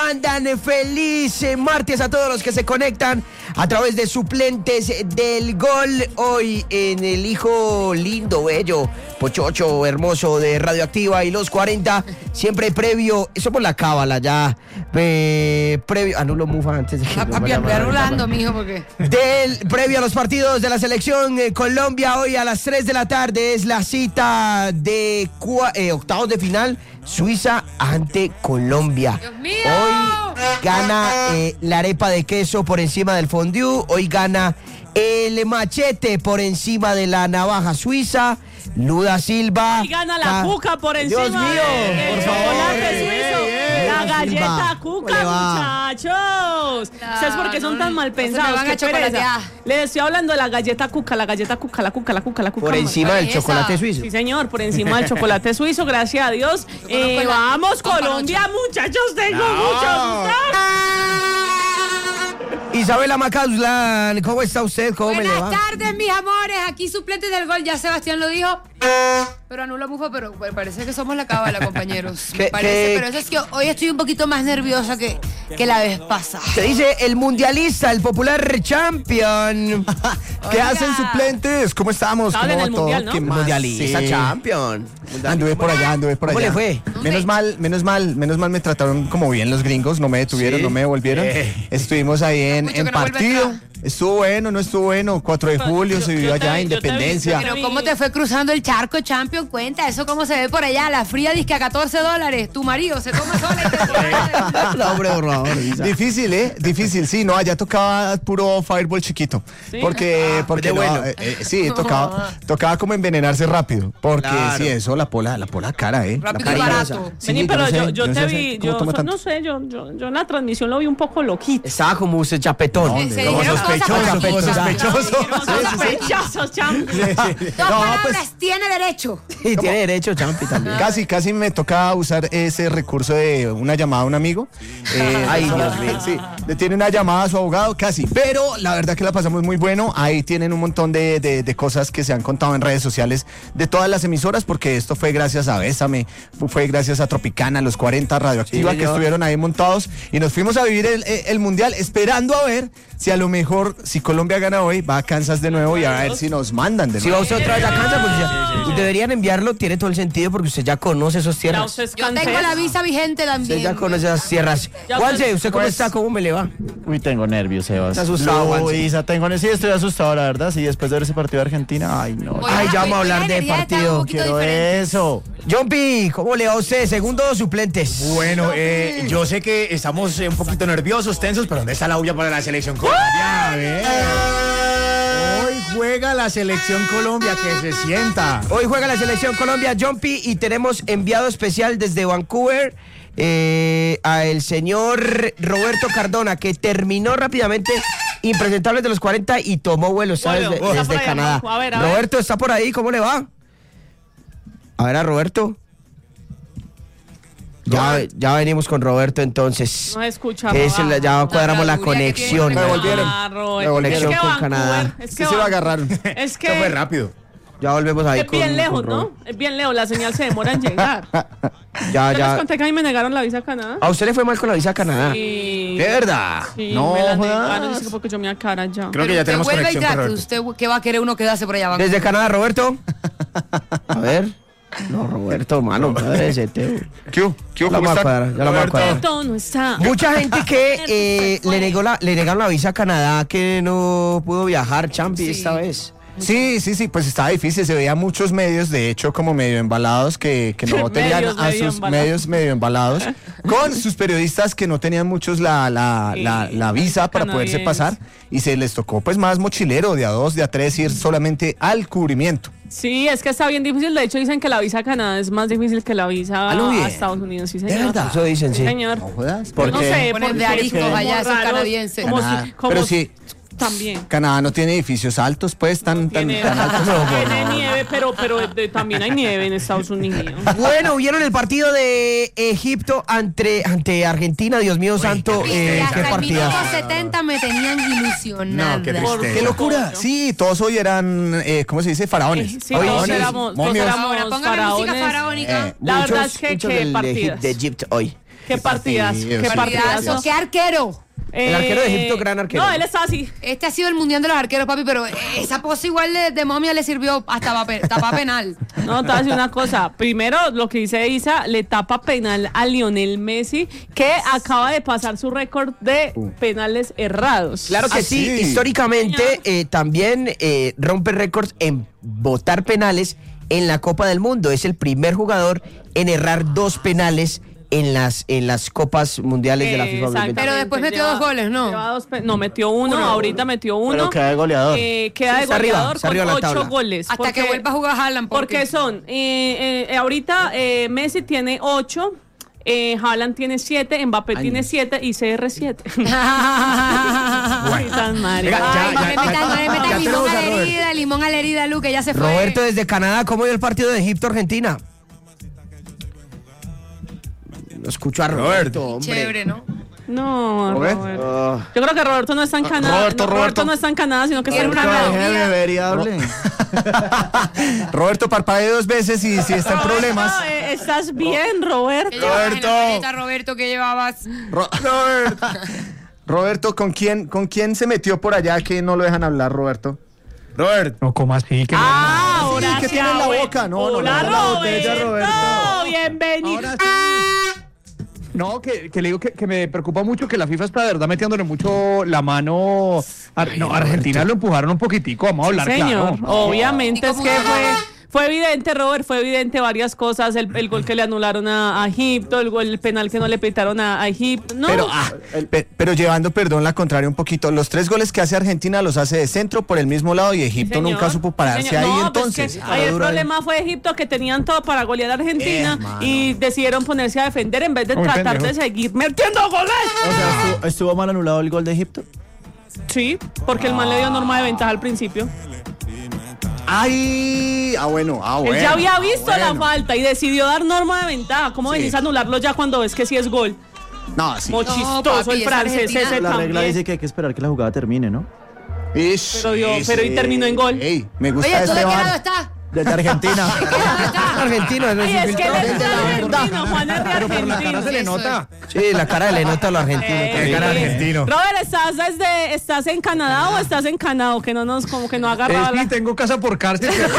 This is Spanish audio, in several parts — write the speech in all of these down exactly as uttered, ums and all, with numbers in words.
andan? Feliz martes a todos los que se conectan a través de Suplentes del Gol. Hoy en el hijo lindo, bello, pochocho, hermoso de Radioactiva y los cuarenta. Siempre previo, eso por la cábala ya. Eh, previo, anulo mufa antes de que... Papi, anulando, mijo, porque... Del, previo a los partidos de la selección eh, Colombia, hoy a las tres de la tarde es la cita de cua, eh, octavos de final, Suiza ante Colombia. ¡Dios mío! Hoy gana eh, la arepa de queso por encima del fondue, hoy gana el machete por encima de la navaja suiza. Luda Silva. Y gana la cuca por encima. Dios mío, de, por de favor. chocolate suizo. Ey, ey, la Silva. galleta cuca, muchachos. No, ¿Ustedes por qué son no, tan mal no se me pensados? van a Qué pereza. chocolatear. Les estoy hablando de la galleta cuca, la galleta cuca, la galleta cuca, la cuca, la cuca. Por encima del Esa. chocolate suizo. Sí, señor, por encima del chocolate suizo, gracias a Dios. Eh, conozco la- vamos, con Colombia, panocha. muchachos, tengo muchos. Isabela Macauslan, ¿cómo está usted? ¿Cómo me le va? Buenas tardes, mis amores. Aquí Suplentes del Gol. Ya Sebastián lo dijo. Pero anula mufa, pero bueno, parece que somos la cábala, compañeros. ¿Qué- Me parece, qué- pero eso es que hoy estoy un poquito más nerviosa que, que la vez pasada. Se dice el mundialista, el popular champion. ¿Qué Oiga. hacen, Suplentes? ¿Cómo estamos? Estaban ¿Cómo en va el todo? mundial, ¿no? ¿Qué más? Mundialista, Sí. champion. Anduve por allá, anduve por ¿Cómo allá. le fue? Menos mal, menos mal, menos mal me trataron como bien los gringos, no me detuvieron, Sí. no me devolvieron. Eh. Estuvimos ahí en, mucho en que no vuelve partido. acá. Estuvo bueno, no estuvo bueno. cuatro de julio Yo- se vivió yo te allá, vi, yo te vi, Independencia. yo te Pero ¿cómo te fue cruzando el charco, Champion? Cuenta, eso cómo se ve por allá. La fría disque a catorce dólares. Tu marido se toma sola y te... No, hombre, por favor. Isa. Difícil, ¿eh? Difícil, sí, no, allá tocaba puro fireball chiquito. Sí. Porque, porque de no, bueno. eh, eh, sí, tocaba, tocaba como envenenarse rápido. Porque Claro. sí, eso, la pola, la pola cara, ¿eh? Rápido La y pola- barato. Sí, Vení, yo pero no sé, yo, yo no te sé, vi, ¿cómo yo toma tanto? no sé, yo, yo, yo en la transmisión lo vi un poco loquito. Estaba como usted chapetón. Se- se Como dijeron cosas sospechoso, por aquí. como sospechoso. Sospechosos, champion. Dos No, palabras, pues- tiene derecho. Y tiene derecho, champi, también. Casi, casi me toca usar ese recurso de una llamada a un amigo. Eh, Ay, persona- Dios mío. Sí, le tiene una llamada a su abogado, casi. Pero la verdad que la pasamos muy bueno. Ahí tienen un montón de, de- de cosas que se han contado en redes sociales de todas las emisoras, porque esto fue gracias a Bésame, fue gracias a Tropicana, los cuarenta Radioactiva, Sí, que señor. estuvieron ahí montados. Y nos fuimos a vivir el, el Mundial esperando a ver si a lo mejor, si Colombia gana hoy, va a Kansas de nuevo y a ver si nos mandan de Si nuevo. va usted otra vez a Kansas, pues ya, deberían enviarlo, tiene todo el sentido porque usted ya conoce esas Ya tierras. usted es Yo tengo cansero. la visa vigente Usted también. ya conoce esas tierras. Ya Juanse, usted- ¿usted cómo pues- está? ¿Cómo me le va? Uy, tengo nervios, Sebas. Está asustado, Uy, Juanse. Isa, tengo, sí, estoy asustado, la verdad. Sí, después de ver ese partido de Argentina, ay, no. Voy Ay, ya vamos a voy hablar de energía está partido. un poquito Quiero diferente. eso. John P., ¿cómo le va a usted? Segundo suplentes. Bueno, eh, yo sé que estamos eh, un poquito nerviosos, tensos, pero ¿dónde está la bulla para la selección Colombia? A ver. Hoy juega la selección Colombia, que se sienta. Hoy juega la selección Colombia, John P., y tenemos enviado especial desde Vancouver eh, a el señor Roberto Cardona, que terminó rápidamente Impresentables de los cuarenta y tomó vuelo, ¿sabes? Bueno, De- está desde por ahí, Canadá. Juanjo. A ver, a ver. Roberto, ¿está por ahí? ¿Cómo le va? A ver a Roberto. Ya, ya venimos con Roberto entonces. No escucha. Es la- ya cuadramos la La habladuría que conexión. tiene. Me devolvieron. Ah, Robert. Me devolvieron Es que con Vancouver, Canadá. Es Sí que se lo Van- agarraron. Es Esto fue que rápido. Ya volvemos ahí es con, bien con lejos, ¿no? Roberto. Es bien lejos, la señal se demora en llegar. Ya, Yo les ya. conté que a mí me negaron la visa a Canadá. ¿A usted le fue mal con la visa a Canadá? Y... ¿De verdad? Sí, No me la jodas. negaron, dice que porque yo me cara ya. Creo que Pero ya usted tenemos vuelve y conexión con trate. Roberto. ¿Usted qué va a querer uno quedarse por allá abajo? Desde Canadá, Roberto. A ver. No, Roberto, mano, padre ese teo. ¿Qué hubo? ¿Qué hubo? Ya la ¿Cómo vamos a están? cuadrar, ya la vamos a cuadrar. Roberto no está. Mucha gente que eh, le, negó la, le negaron la visa a Canadá, que no pudo viajar, Champi, Sí. esta vez. Sí, sí, sí, pues estaba difícil, se veía muchos medios, de hecho, como medio embalados, que, que no tenían Medios a medio sus embalados. medios medio embalados, con sus periodistas que no tenían muchos la, la, la, la visa para poderse Canadienses. pasar, y se les tocó pues más mochilero, de a dos, de a tres, ir solamente al cubrimiento. Sí, es que está bien difícil. De hecho, dicen que la visa a Canadá es más difícil que la visa Ah, no, bien. a Estados Unidos. Sí, ¿De señor. verdad? Eso dicen, sí. Sí, señor. No jodas. Yo no qué? sé, Ponen porque de ariscos como allá esos raros, canadienses. Como Canadá. si, como Pero si- sí, también. Canadá no tiene edificios altos, pues, tan, tan, Tiene, tan altos. tiene nieve, pero, pero de- también hay nieve en Estados Unidos. Bueno, vieron el partido de Egipto ante, ante Argentina, Dios mío santo, Y eh, qué hasta el minuto partida. setenta me tenían ilusionada. No, qué Por- tristeza. ¡Qué locura! Sí, todos hoy eran, eh, ¿cómo se dice? Faraones. Sí, Oye, todos sí, éramos, todos momios. éramos Ahora póngame música faraones. faraónica. Eh, La verdad es que, muchos que del- de, partidas. Egip- de Egipto hoy. Qué partidazo, qué partidazo. Qué arquero. El arquero de Egipto, gran arquero. No, él está así. Este ha sido el mundial de los arqueros, papi, pero esa pose igual de, de momia le sirvió hasta para tapar penal. No, te voy a decir una cosa. Primero, lo que dice Isa, le tapa penal a Lionel Messi, que acaba de pasar su récord de penales errados. Claro que Ah, sí. sí. Históricamente eh, también eh, rompe récords en botar penales en la Copa del Mundo. Es el primer jugador en errar dos penales en las en las copas mundiales de la FIFA. Exactamente. Pero después metió Lleva- dos goles, ¿no? lleva dos pe- no, metió uno, Uno. ahorita metió uno. Pero queda de goleador. Eh, queda Sí, de está arriba, goleador está con arriba de la ocho tabla. goles. Hasta que vuelva a jugar Haaland. Porque son, eh, eh, ahorita eh, Messi tiene ocho, eh, Haaland tiene siete, Mbappé tiene siete y C R siete. Ay, tan marica. Venga, Ay, ya, no le ya, metan, no le ya metan limón tenemos a a la Robert. herida, limón a la herida, Luque, ya se fue. Roberto desde Canadá, ¿cómo vio el partido de Egipto-Argentina? Lo escucho a Roberto, hombre. Chévere, ¿no? No, Robert. Roberto. Yo creo que Roberto no está en Canadá. Roberto, no, Roberto. no está en Canadá, sino que está en Era una Canadá. broma. Deje de beber y hable. Roberto parpadee dos veces y si está en problemas. Roberto, eh, ¿estás bien, Roberto? ¿Qué llevabas en la Roberto. maleta, Roberto, ¿qué llevabas? Ro- Roberto. Roberto, ¿con quién, ¿con quién se metió por allá que no lo dejan hablar, Roberto? Robert. No, ¿cómo así? Que Ah, ahora Sí, ¿qué sí, tiene en la ah, boca? No, no, Hola, no, la botella, Roberto. Roberto. Bienvenido. Ahora sí. No, que, que le digo que, que me preocupa mucho que la FIFA está de verdad metiéndole mucho la mano. Ar- no, Argentina lo empujaron un poquitico, vamos a hablar Señor, claro. obviamente ¿Y es cómo que ganó? fue, fue evidente, Robert, fue evidente varias cosas, el, el gol que le anularon a, a Egipto, el, gol, el penal que no le pitaron a, a Egipto, no, Pero, ah, pe- pero llevando, perdón, la contraria un poquito. Los tres goles que hace Argentina los hace de centro por el mismo lado y Egipto señor. nunca supo pararse Señor. ahí No, pues entonces. que Ah, ahí el duro ahí. problema fue Egipto, que tenían todo para golear a Argentina Eh, mano. y decidieron ponerse a defender en vez de Muy tratar pendejo. de seguir metiendo goles. O sea, estuvo, estuvo mal anulado el gol de Egipto. Sí, porque el man le dio norma de ventaja al principio. Ay, ah bueno, ah bueno. Él ya había visto ah, la bueno. falta y decidió dar norma de ventaja. ¿Cómo Sí. venís a anularlo ya cuando ves que sí es gol? No, sí. Muy No, chistoso papi, el esa francés Argentina- ese La regla también. dice que hay que esperar que la jugada termine, ¿no? Ish, Pero dio- ish, pero y terminó en gol. Ey, me gusta Oye, ¿tú de este qué lado bar. estás? Desde Argentina. Argentino, no Ay, es que él es infiltrado. argentino, Juan es de Pero por la cara argentino. se le Eso nota. Sí, la cara le nota a los argentinos. Eh, Qué cara argentino. Robert, ¿estás, desde, ¿estás en Canadá o estás en Canadá? Que no nos, como que no Eh, agarraba sí, la... tengo casa por cárcel. que-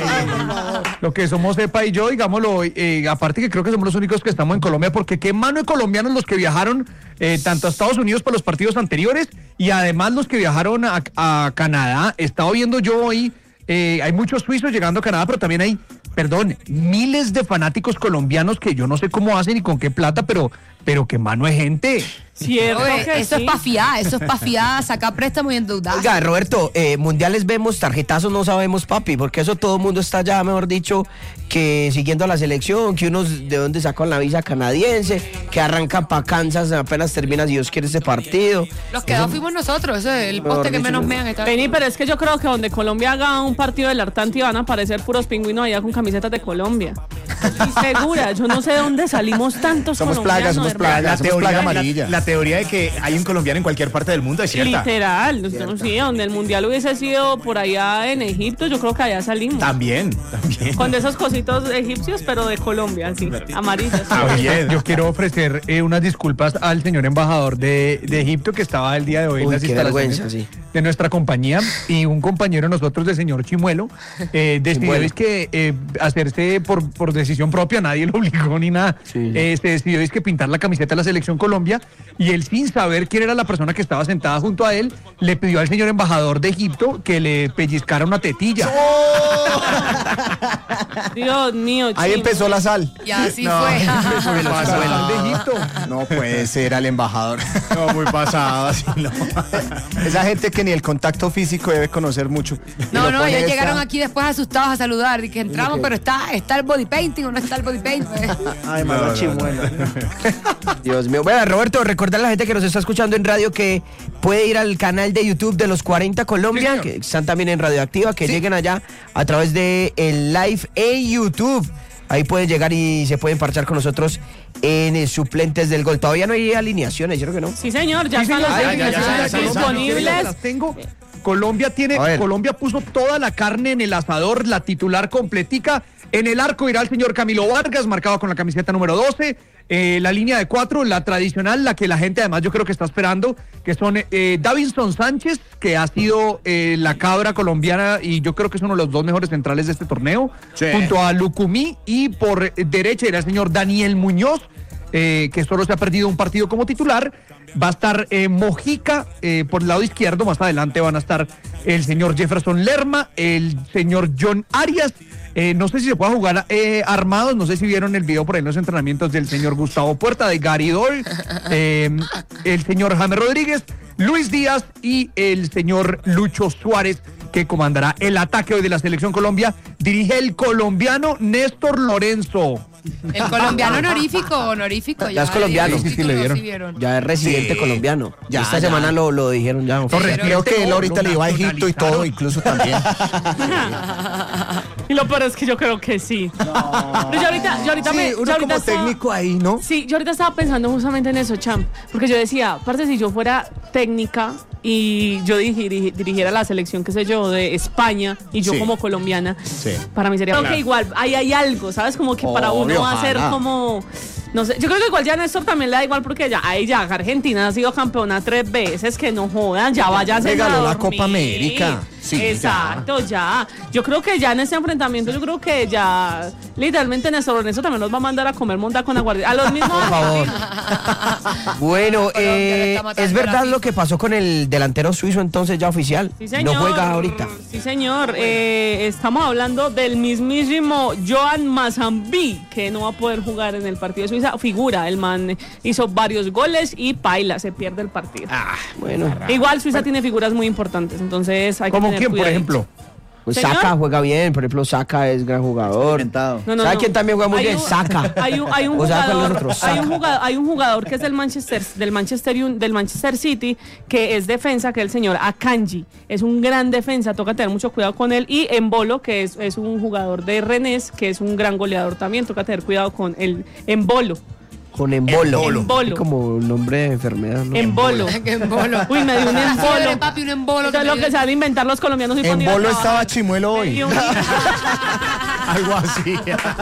Lo que somos Epa y yo, digámoslo, eh, aparte que creo que somos los únicos que estamos en Colombia, porque qué mano de colombianos los que viajaron eh, tanto a Estados Unidos para los partidos anteriores y además los que viajaron a, a Canadá. He estado viendo yo hoy, eh, hay muchos suizos llegando a Canadá, pero también hay, perdón, miles de fanáticos colombianos que yo no sé cómo hacen y con qué plata, pero, pero qué mano de gente. Cierto Oye, que eso sí. es pa' fiar, eso es pa' fiar, sacar préstamos y endeudar. Oiga, Roberto, eh, mundiales vemos, tarjetazos no sabemos, papi, porque eso todo el mundo está ya, mejor dicho, que siguiendo a la selección, que unos de dónde sacan la visa canadiense, que arrancan pa' Kansas apenas termina, si Dios quiere, ese partido. Los que dos fuimos nosotros, ese es el poste que dicho, menos no. mean. Está... Vení, pero es que yo creo que donde Colombia haga un partido del Artanti van a aparecer puros pingüinos allá con camisetas de Colombia. Estoy segura, yo no sé de dónde salimos tantos Somos plagas, colombianos, somos hermano. plagas. La somos teoría, plaga la- amarilla. la teoría de que hay un colombiano en cualquier parte del mundo es cierta. Literal, sí, donde el mundial hubiese sido por allá en Egipto, yo creo que allá salimos. También, también. Con de esos cositos egipcios, pero de Colombia, así, amarillos. También. Yo quiero ofrecer eh, unas disculpas al señor embajador de, de Egipto que estaba el día de hoy en Uy, las qué instalaciones vergüenza, sí. de nuestra compañía y un compañero de nosotros, el señor Chimuelo, eh, decidió Chimuelo. es que eh, hacerse por, por decisión propia, nadie lo obligó ni nada, Sí. eh, se decidió es que pintar la camiseta de la Selección Colombia y él, sin saber quién era la persona que estaba sentada junto a él, le pidió al señor embajador de Egipto que le pellizcara una tetilla. Dios mío, Ahí chino. empezó la sal. Y así No, fue. muy El pasado. embajador de Egipto. No puede ser al embajador. No, muy pasado, así no. Esa gente que ni el contacto físico debe conocer mucho. Y No, lo no, pone ellos esta- llegaron aquí después asustados a saludar y que entramos, pero está, está el body painting o no está el body painting. Ay, mano, chimuelo. Dios mío. Bueno, Roberto, recordar a la gente que nos está escuchando en radio que puede ir al canal de YouTube de los cuarenta Colombia, señor. que están también en Radioactiva, que lleguen allá a través de el live en YouTube. Ahí pueden llegar y se pueden parchar con nosotros en eh, suplentes del gol. Todavía no hay alineaciones, yo creo que no. Sí, señor, ya Sí, están señor. las Ay, ya, ya, alineaciones ya, ya, ya, ya, disponibles. Las tengo. Colombia tiene, Colombia puso toda la carne en el asador, la titular completica. En el arco irá el señor Camilo Vargas, marcado con la camiseta número doce. Eh, la línea de cuatro, la tradicional, la que la gente además yo creo que está esperando, que son eh, Davinson Sánchez, que ha sido eh, la cabra colombiana y yo creo que es uno de los dos mejores centrales de este torneo, sí. junto a Lucumí, y por derecha irá el señor Daniel Muñoz, eh, que solo se ha perdido un partido como titular. Va a estar eh, Mojica eh, por el lado izquierdo, más adelante van a estar el señor Jefferson Lerma, el señor John Arias. Eh, no sé si se puede jugar eh, armados, no sé si vieron el video por ahí en los entrenamientos del señor Gustavo Puerta, de Gary Doyle, eh, el señor James Rodríguez, Luis Díaz y el señor Lucho Suárez, que comandará el ataque hoy de la Selección Colombia. Dirige el colombiano Néstor Lorenzo. El colombiano honorífico, honorífico. Ya, ya es colombiano. Sí, sí, le dieron. Sí ya es residente sí. colombiano. Ya, Esta ya. semana lo, lo dijeron ya. Correcto. Creo que él ahorita le iba a Egipto y todo, incluso también. Y lo peor es que yo creo que sí. No. Pero yo ahorita, yo ahorita sí, me. Uno yo ahorita como estaba, técnico ahí, ¿no? Sí, yo ahorita estaba pensando justamente en eso, Champ. Porque yo decía, aparte, si yo fuera técnica y yo dirigi, dirigiera la selección, qué sé yo, de España, y yo sí. como colombiana, sí. para mí sería. Creo que igual, ahí hay algo, ¿sabes? Como que para Obvio, uno va a ser como. No sé, yo creo que igual ya a Néstor también le da igual porque ya, ahí ya Argentina ha sido campeona tres veces, que no jodan, ya vayan a regaló la Copa América. Sí, exacto, ya. ya. Yo creo que ya en ese enfrentamiento, yo creo que ya literalmente Néstor Lorenzo también nos va a mandar a comer monta con aguardiente. A los mismos. Por favor. Bueno, eh, es verdad lo que pasó con el delantero suizo, entonces ya oficial. Sí, señor. No juega ahorita. Sí, señor. Eh, estamos hablando del mismísimo Joan Mazambi, que no va a poder jugar en el partido de Suiza. Figura, el man hizo varios goles y paila, se pierde el partido. Ah, bueno. Igual Suiza bueno. tiene figuras muy importantes, entonces hay que tener ¿Quién, por ejemplo? Pues Saka juega bien, por ejemplo, Saka es gran jugador. No, no, ¿Sabe no. quién también juega muy hay bien? Un, Saka. Hay un, hay un jugador, hay un jugador, hay un jugador que es del Manchester, del Manchester, del Manchester City, que es defensa, que es el señor Akanji. Es un gran defensa, toca tener mucho cuidado con él. Y Embolo, que es, es un jugador de Rennes, que es un gran goleador también, toca tener cuidado con el Embolo. Con embolo. Embolo. embolo. Como nombre de enfermedad, ¿no? Embolo. embolo. Uy, me dio un embolo. Sí, papi, un embolo. Eso es lo que se van a inventar los colombianos. Y embolo estaba Chimuelo hoy. Algo así.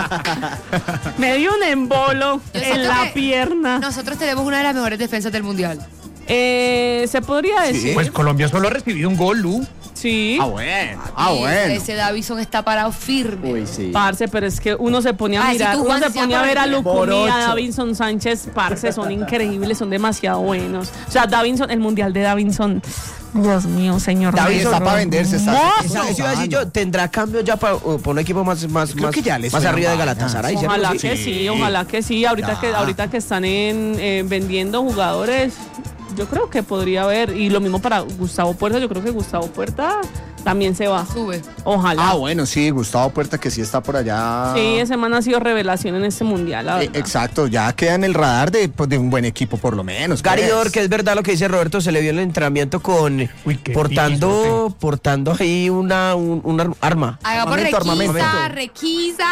Me dio un embolo en la pierna. Nosotros tenemos una de las mejores defensas del mundial. Eh, se podría decir. Sí. Pues Colombia solo ha recibido un gol, Lu. Sí. Ah, bueno. Ah, bueno. Ese Davinson está parado firme. Uy, sí. Parce, pero es que uno se pone a ah, mirar, si uno se pone a ver a Lucumí, a Davinson Sánchez, parce, son increíbles, son demasiado buenos. O sea, Davinson, el mundial de Davinson, Dios mío, señor. Davinson está para venderse, está. Eso iba a decir yo, tendrá cambio ya para, para un equipo más, más, más, que ya más arriba de Galatasaray. Ojalá que sí, sí, ojalá que sí. Ahorita, que, ahorita que están en, eh, vendiendo jugadores, yo creo que podría haber. Y lo mismo para Gustavo Puerta, yo creo que Gustavo Puerta también se va. Sube. Ojalá. Ah, bueno, sí, Gustavo Puerta, que sí está por allá. Sí, ese man ha sido revelación en este mundial, la verdad. Eh, exacto, ya queda en el radar de, pues, de un buen equipo por lo menos. Gary Doyle, que es verdad lo que dice Roberto, se le vio en el entrenamiento con Uy, portando, difícil, portando ahí una, un, una arma. Haga por requisa, requisa.